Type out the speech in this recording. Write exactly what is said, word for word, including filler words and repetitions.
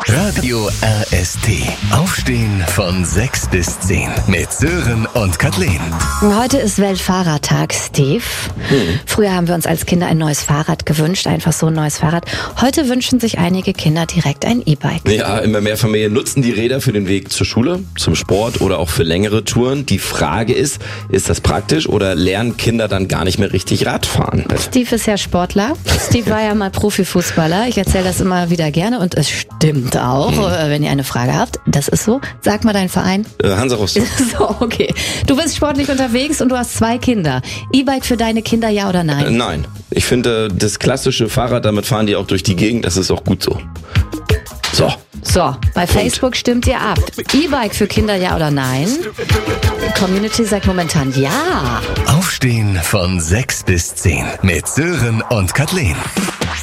Radio R S T. Aufstehen von sechs bis zehn mit Sören und Kathleen. Heute ist Weltfahrradtag, Steve. Hm. Früher haben wir uns als Kinder ein neues Fahrrad gewünscht, einfach so ein neues Fahrrad. Heute wünschen sich einige Kinder direkt ein E-Bike. Ja, immer mehr Familien nutzen die Räder für den Weg zur Schule, zum Sport oder auch für längere Touren. Die Frage ist, ist das praktisch oder lernen Kinder dann gar nicht mehr richtig Radfahren? Steve ist ja Sportler. Steve war ja mal Profifußballer. Ich erzähle das immer wieder gerne und es stimmt auch, hm. wenn ihr eine Frage habt. Das ist so. Sag mal deinen Verein. Äh, Hansa Rostock. So, okay. Du bist sportlich unterwegs und du hast zwei Kinder. E-Bike für deine Kinder, ja oder nein? Äh, nein. Ich finde, das klassische Fahrrad, damit fahren die auch durch die Gegend, das ist auch gut so. So. So, bei Punkt. Facebook stimmt ihr ab. E-Bike für Kinder, ja oder nein? Community sagt momentan ja. Aufstehen von sechs bis zehn mit Sören und Kathleen.